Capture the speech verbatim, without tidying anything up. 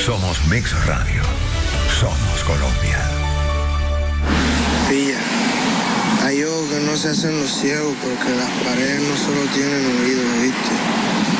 Somos Mix Radio. Somos Colombia. Pilla, hay ojos que no se hacen los ciegos porque las paredes no solo tienen oídos, ¿viste?